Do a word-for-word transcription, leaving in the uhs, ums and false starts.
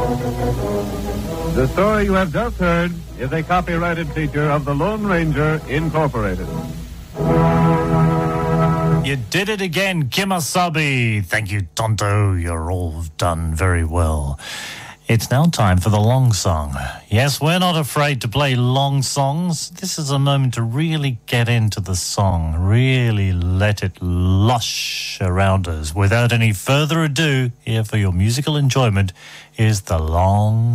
The story you have just heard is a copyrighted feature of the Lone Ranger, Incorporated. You did it again, Kimasabi. Thank you, Tonto. You're all done very well. It's now time for the long song. Yes, we're not afraid to play long songs. This is a moment to really get into the song, really let it lush around us. Without any further ado, here for your musical enjoyment is the long